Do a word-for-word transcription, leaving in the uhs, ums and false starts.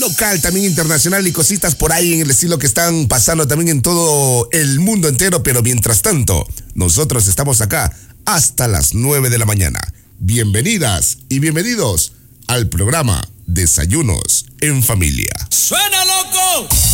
local, también internacional y cositas por ahí en el estilo que están pasando también en todo el mundo entero. Pero mientras tanto, nosotros estamos acá hasta las nueve de la mañana. Bienvenidas y bienvenidos al programa Desayunos en Familia. ¡Suena, loco!